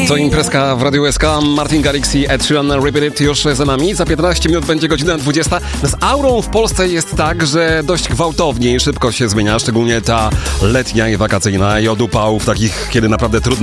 To imprezka w Radiu SK. Martin Garrix i Ed Sheeran, Repeat It już za nami. Za 15 minut będzie godzina 20. Z aurą w Polsce jest tak, że dość gwałtownie i szybko się zmienia, szczególnie ta letnia i wakacyjna i od upałów takich, kiedy naprawdę trudno